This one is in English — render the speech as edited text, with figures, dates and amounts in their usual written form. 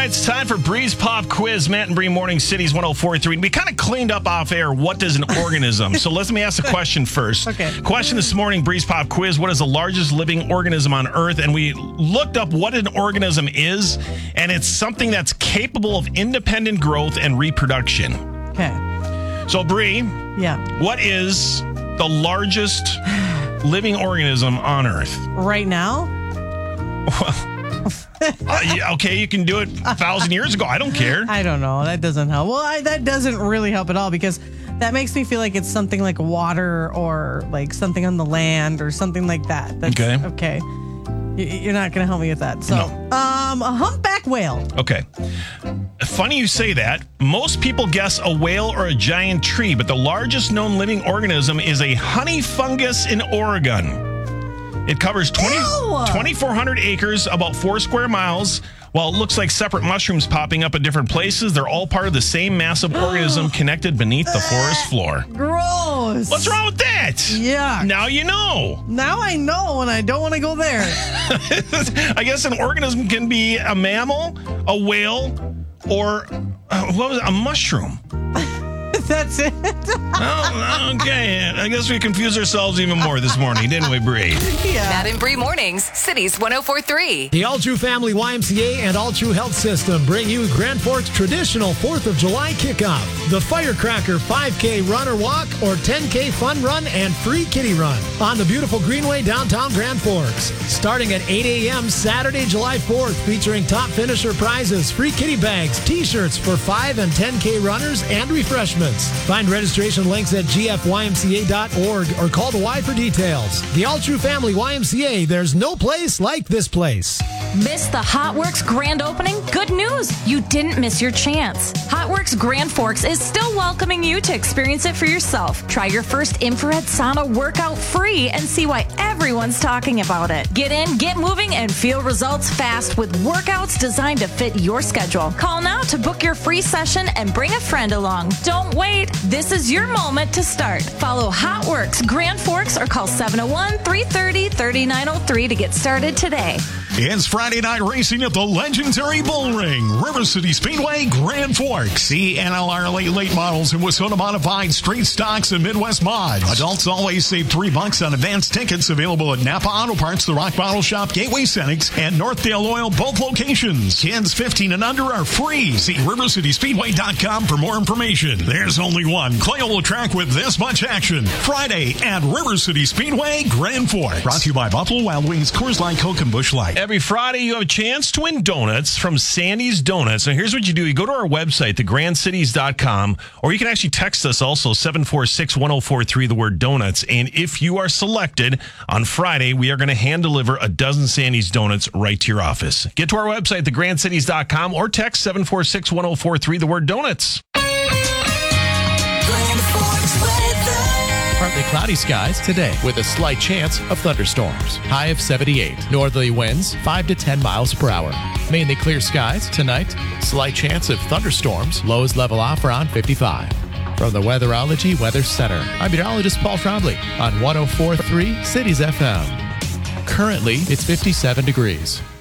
right, it's time for Breeze Pop Quiz. Matt and Bree, Morning Cities 104.3. We kind of cleaned up off air what is an organism. So let me ask the question first. Okay. Question this morning, Breeze Pop Quiz. What is the largest living organism on Earth? And we looked up what an organism is, and it's something that's capable of independent growth and reproduction. Okay. So, Bree, Yeah. what is the largest living organism on Earth? Right now? Okay, you can do it 1,000 years ago. I don't care. I don't know. That doesn't help. Well, that doesn't really help at all because that makes me feel like it's something like water or like something on the land or something like that. That's, okay. You're not going to help me with that. So, No. A humpback whale. Okay. Funny you say that. Most people guess a whale or a giant tree, but the largest known living organism is a honey fungus in Oregon. It covers 2,400 acres, about 4 square miles. While it looks like separate mushrooms popping up at different places, they're all part of the same massive organism connected beneath the forest floor. Gross. What's wrong with that? Yeah. Now you know. Now I know, and I don't want to go there. I guess an organism can be a mammal, a whale, or a mushroom. That's it. Oh, okay. I guess we confused ourselves even more this morning, didn't we, Bree? Yeah. Matt and Bree Mornings, Cities 104.3. The All True Family YMCA and All True Health System bring you Grand Forks' traditional 4th of July kickoff. The Firecracker 5K run or walk or 10K fun run and free kitty run on the beautiful Greenway downtown Grand Forks. Starting at 8 a.m. Saturday, July 4th, featuring top finisher prizes, free kitty bags, t-shirts for 5 and 10K runners, and refreshments. Find registration links at gfymca.org or call the Y for details. The All True Family YMCA, there's no place like this place. Miss the HotWorks grand opening? Good news! You didn't miss your chance. HotWorks Grand Forks is still welcoming you to experience it for yourself. Try your first infrared sauna workout free and see why everyone's talking about it. Get in, get moving, and feel results fast with workouts designed to fit your schedule. Call now to book your free session and bring a friend along. Don't wait. This is your moment to start. Follow HotWorks Grand Forks or call 701-330-3903 to get started today. It's Friday night racing at the legendary Bull Ring, River City Speedway, Grand Forks. See NLR late models and Wissota modified street stocks and Midwest mods. Adults always save $3 on advanced tickets, available at Napa Auto Parts, the Rock Bottle Shop, Gateway Cenex, and Northdale Oil, both locations. Kids 15 and under are free. See rivercityspeedway.com for more information. There's only one Crayola track with this much action. Friday at River City Speedway, Grand Forks. Brought to you by Buffalo Wild Wings, Coors Light, Coke, and Busch Light. Every Friday, you have a chance to win donuts from Sandy's Donuts. Now, here's what you do. You go to our website, thegrandcities.com, or you can actually text us also, 746-1043, the word donuts. And if you are selected on Friday, we are going to hand deliver a dozen Sandy's Donuts right to your office. Get to our website, thegrandcities.com, or text 746-1043, the word donuts. Partly cloudy skies today with a slight chance of thunderstorms. High of 78. Northerly winds 5 to 10 miles per hour. Mainly clear skies tonight. Slight chance of thunderstorms. Lows level off around 55. From the Weatherology Weather Center, I'm meteorologist Paul Trombley on 104.3 Cities FM. Currently, it's 57 degrees.